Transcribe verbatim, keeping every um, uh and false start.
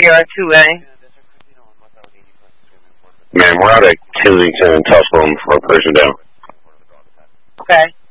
you're at two A. Ma'am, we're out at Kensington and Tussle, four person down. Okay.